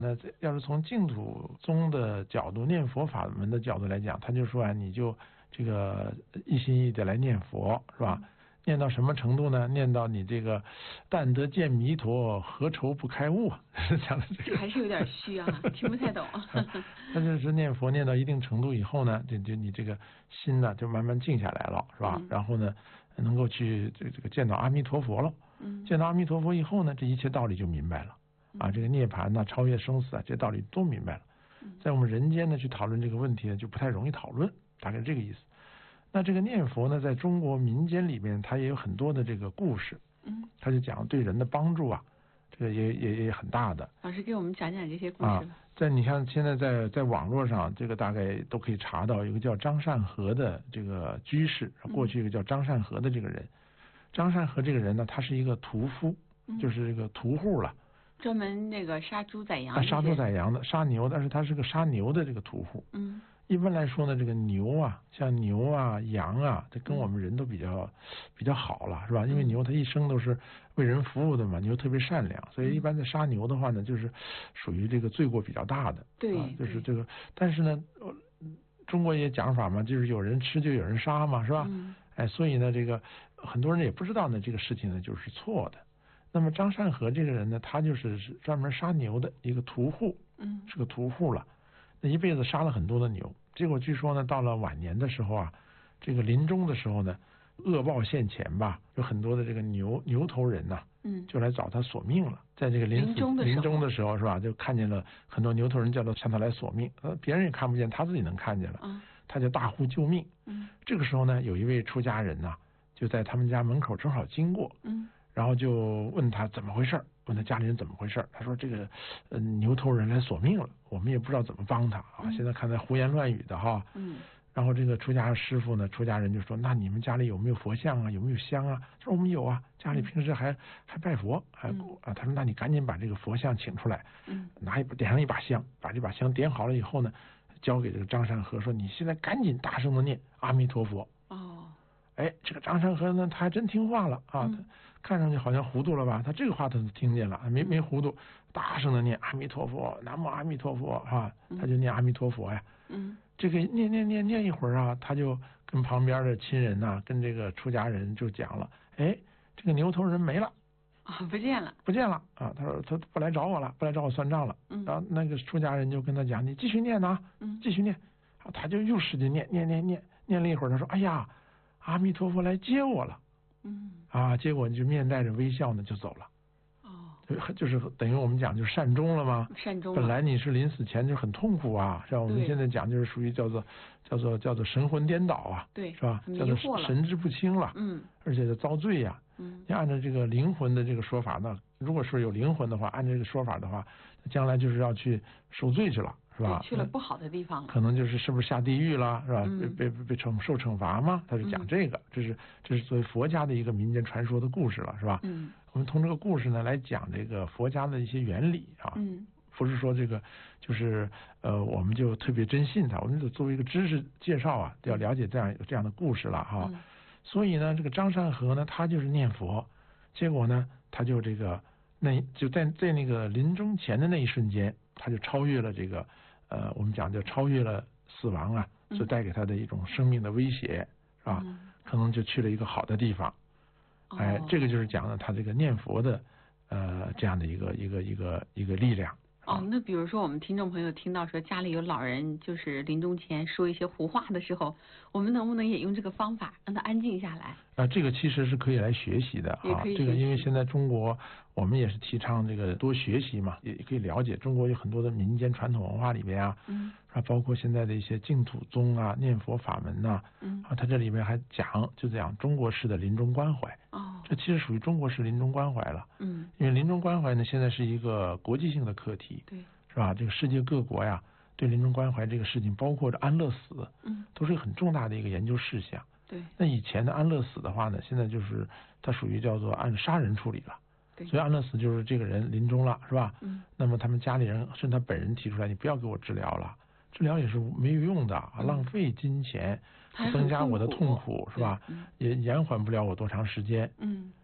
那要是从净土宗的角度，念佛法门的角度来讲，他就说啊，你就这个一心一意的来念佛，是吧？念到什么程度呢？念到你这个但得见弥陀，何愁不开悟？讲的这个还是有点虚啊，听不太懂。 他就是念佛念到一定程度以后呢，就你这个心呢就慢慢静下来了，是吧？然后呢，能够去这个见到阿弥陀佛了。见到阿弥陀佛以后呢，这一切道理就明白了。这个涅槃呐，超越生死啊，这些道理都明白了。在我们人间呢，去讨论这个问题呢，就不太容易讨论，大概是这个意思。那这个念佛呢，在中国民间里面，它也有很多的这个故事，它就讲对人的帮助啊，这个也很大的。 老师给我们讲讲这些故事。 在你看现在在网络上，这个大概都可以查到，一个叫张善和的这个居士，过去一个叫张善和的这个人。张善和这个人呢，他是一个屠夫，就是这个屠户了。 专门那个杀猪宰羊， 杀猪宰羊的，杀牛，但是他是个杀牛的这个屠户。一般来说呢，这个牛啊，像牛啊、羊啊，这跟我们人都比较好了，是吧？因为牛它一生都是为人服务的嘛，牛特别善良，所以一般在杀牛的话呢，就是属于这个罪过比较大的。 对， 就是这个，但是呢，中国也讲法嘛，就是有人吃就有人杀嘛，是吧？所以呢，这个很多人也不知道呢，这个事情呢就是错的。那么张善和这个人呢，他就是专门杀牛的一个屠户，是个屠户了。那一辈子杀了很多的牛，结果据说呢，到了晚年的时候啊，这个临终的时候呢，恶报现前吧，有很多的这个牛头人呐，就来找他索命了。在这个临终的时候是吧，就看见了很多牛头人叫他向他来索命，别人也看不见，他自己能看见了，他就大呼救命。这个时候呢，有一位出家人呐，就在他们家门口正好经过，然后就问他怎么回事，问他家里人怎么回事。他说这个牛头人来索命了，我们也不知道怎么帮他啊。现在看他胡言乱语的哈。然后这个出家师傅呢，出家人就说，那你们家里有没有佛像啊，有没有香啊？他说我们有啊，家里平时还拜佛，他说那你赶紧把这个佛像请出来，点上一把香，把这把香点好了以后呢，交给这个张善和，说你现在赶紧大声的念阿弥陀佛。这个张善和呢，他还真听话了啊，他看上去好像糊涂了吧，他这个话他都听见了，没糊涂，大声的念阿弥陀佛，南无阿弥陀佛啊，他就念阿弥陀佛呀。这个念一会儿啊，他就跟旁边的亲人呐，跟这个出家人就讲了，这个牛头人没了不见了啊，他说他不来找我了，不来找我算账了。然后那个出家人就跟他讲，你继续念呐，继续念。他就又使劲念了一会儿，他说哎呀，阿弥陀佛来接我了。结果就面带着微笑呢就走了。就是等于我们讲就善终了吗？ 善终了。 本来你是临死前就很痛苦啊，像我们现在讲就是属于叫做神魂颠倒啊， 对， 是吧？叫做神志不清了，而且就遭罪呀。你按照这个灵魂的这个说法呢，如果说有灵魂的话，按照这个说法的话，将来就是要去受罪去了，是吧？ 去了不好的地方了， 可能是不是下地狱了，是吧？被受惩罚嘛？他是讲这个，这是作为佛家的一个民间传说的故事了，是吧？我们从这个故事呢来讲这个佛家的一些原理啊，不是说这个就是我们就特别真信它，我们就作为一个知识介绍啊，要了解这样的故事了哈。所以呢，这个张善和呢，他就是念佛，结果呢，他就就在那个临终前的那一瞬间，他就超越了这个我们讲就超越了死亡啊，所带给他的一种生命的威胁，是吧？可能就去了一个好的地方。这个就是讲了他这个念佛的这样的一个力量。 那比如说我们听众朋友听到说家里有老人就是临终前说一些胡话的时候，我们能不能也用这个方法让他安静下来？ 这个其实是可以来学习的啊。这个因为现在中国我们也是提倡这个多学习嘛，也可以了解中国有很多的民间传统文化里边啊，包括现在的一些净土宗啊、念佛法门呐，它这里面还讲中国式的临终关怀。这其实属于中国式临终关怀了。因为临终关怀呢，现在是一个国际性的课题， 对， 是吧？这个世界各国呀，对临终关怀这个事情，包括这安乐死，都是很重大的一个研究事项。 对， 那以前的安乐死的话呢，现在就是它属于叫做按杀人处理了。所以安乐死就是这个人临终了，是吧？那么他们家里人甚至他本人提出来，你不要给我治疗了，治疗也是没有用的，浪费金钱，增加我的痛苦，是吧？也延缓不了我多长时间。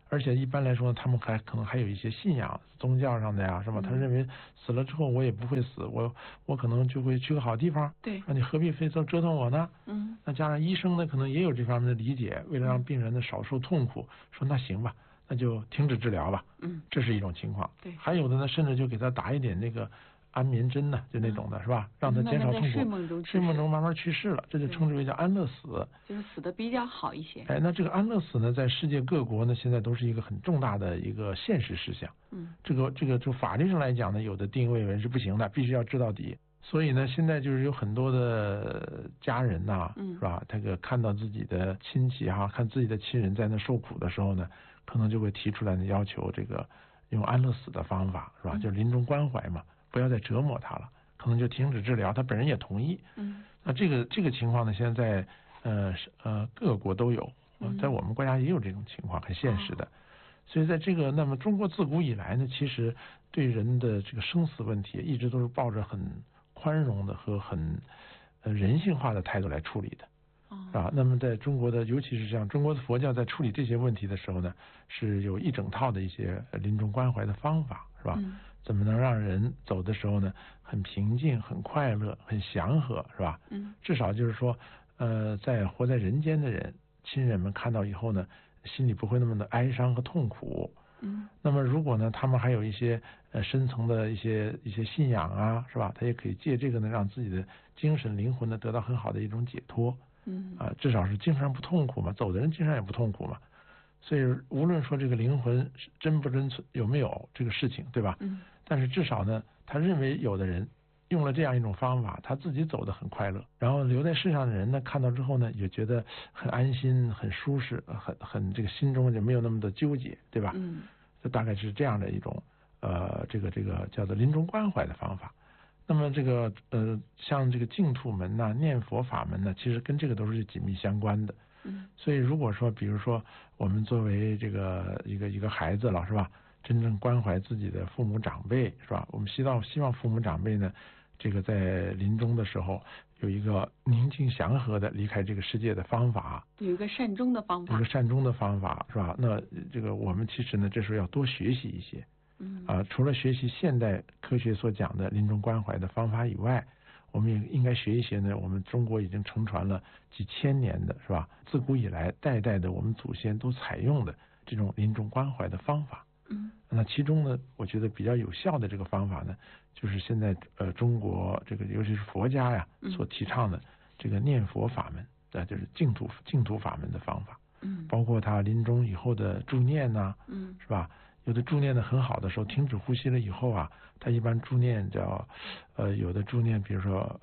而且一般来说他们可能还有一些信仰宗教上的呀，是吧？他认为死了之后我也不会死，我可能就会去个好地方。 对， 说你何必非折腾我呢？那加上医生呢可能也有这方面的理解，为了让病人呢少受痛苦，说那行吧，那就停止治疗吧。这是一种情况。 对， 还有的呢甚至就给他打一点那个安眠针呢，就那种的是吧？让他减少痛苦，睡梦中慢慢去世了，这就称之为叫安乐死， 就是死的比较好一些。 那这个安乐死呢，在世界各国呢，现在都是一个很重大的一个现实事项。这个就法律上来讲呢，有的定位为是不行的，必须要治到底。所以呢，现在就是有很多的家人呐，是吧？这个看到自己的亲戚看自己的亲人在那受苦的时候呢，可能就会提出来呢，要求这个用安乐死的方法，是吧？就临终关怀嘛。不要再折磨他了，可能就停止治疗，他本人也同意。那这个情况呢，现在各个国都有，在我们国家也有这种情况，很现实的。所以在这个，那么中国自古以来呢，其实对人的这个生死问题，一直都是抱着很宽容的和很人性化的态度来处理的。那么在中国的，尤其是像中国的佛教在处理这些问题的时候呢，是有一整套的一些临终关怀的方法，是吧？怎么能让人走的时候呢，很平静、很快乐、很祥和，是吧？至少就是说，在活在人间的人，亲人们看到以后呢，心里不会那么的哀伤和痛苦。那么如果呢，他们还有一些深层的一些信仰啊，是吧？他也可以借这个呢，让自己的精神灵魂呢得到很好的一种解脱。至少是精神上不痛苦嘛，走的人精神上也不痛苦嘛。所以无论说这个灵魂是真不真有没有这个事情，对吧？但是至少呢，他认为有的人用了这样一种方法，他自己走得很快乐，然后留在世上的人呢，看到之后呢，也觉得很安心、很舒适、很这个心中就没有那么的纠结，对吧？就大概是这样的一种这个叫做临终关怀的方法。那么这个像这个净土门呐、念佛法门呢，其实跟这个都是紧密相关的。所以如果说，比如说我们作为这个一个孩子了，是吧？真正关怀自己的父母长辈，是吧？我们希望父母长辈呢，这个在临终的时候有一个宁静祥和的离开这个世界的方法， 有一个善终的方法， 有一个善终的方法，是吧？那这个我们其实呢，这时候要多学习一些。除了学习现代科学所讲的临终关怀的方法以外，我们也应该学一些呢，我们中国已经承传了几千年的，是吧？自古以来代代的我们祖先都采用的这种临终关怀的方法。那其中呢，我觉得比较有效的这个方法呢，就是现在中国这个尤其是佛家呀所提倡的这个念佛法门，就是净土法门的方法。包括他临终以后的助念呐，是吧？有的助念的很好的时候，停止呼吸了以后啊，他一般助念叫有的助念，比如说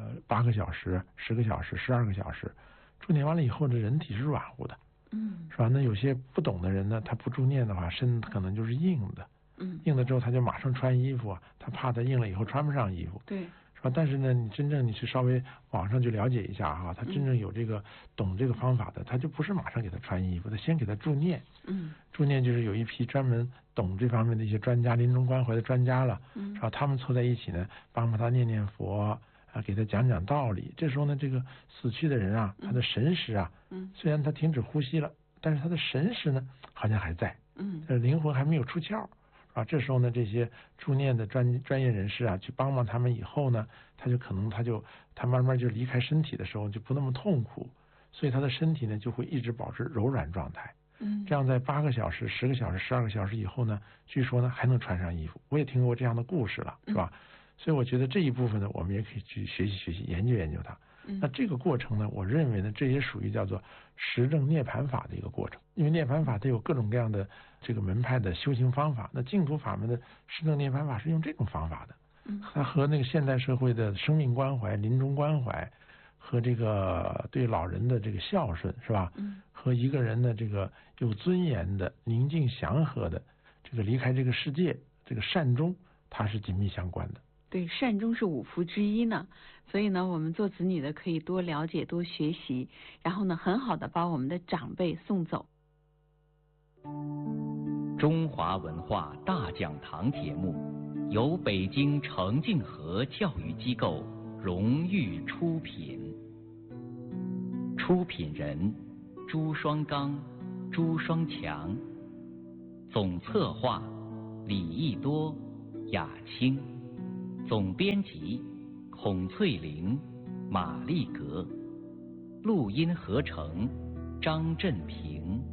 8个小时、10个小时、12个小时，助念完了以后，这人体是软乎的。是吧？那有些不懂的人呢，他不助念的话，身可能就是硬的。硬了之后他就马上穿衣服啊，他怕他硬了以后穿不上衣服。 对， 是吧？但是呢，你真正你去稍微网上去了解一下他真正有这个懂这个方法的，他就不是马上给他穿衣服，他先给他助念。助念就是有一批专门懂这方面的一些专家，临终关怀的专家了，是吧？他们凑在一起呢，帮他念佛。给他讲道理。这时候呢，这个死去的人啊，他的神识啊，虽然他停止呼吸了，但是他的神识呢，好像还在，灵魂还没有出窍，这时候呢，这些助念的专业人士啊，去帮忙他们以后呢，他慢慢就离开身体的时候就不那么痛苦，所以他的身体呢就会一直保持柔软状态。这样在8个小时、10个小时、12个小时以后呢，据说呢还能穿上衣服。我也听过这样的故事了，是吧？所以我觉得这一部分呢，我们也可以去学习、研究它。那这个过程呢，我认为呢，这也属于叫做实证涅槃法的一个过程。因为涅槃法它有各种各样的这个门派的修行方法，那净土法门的实证涅槃法是用这种方法的。它和那个现代社会的生命关怀、临终关怀，和这个对老人的这个孝顺，是吧？和一个人的这个有尊严的、宁静祥和的这个离开这个世界，这个善终，它是紧密相关的。 对，善终是5福之一呢，所以呢，我们做子女的可以多了解、多学习，然后呢，很好的把我们的长辈送走。 中华文化大讲堂节目由北京澄净河教育机构荣誉出品，出品人朱双刚、朱双强， 总策划李益多、雅青，总编辑孔翠玲、马丽格，录音合成张振平。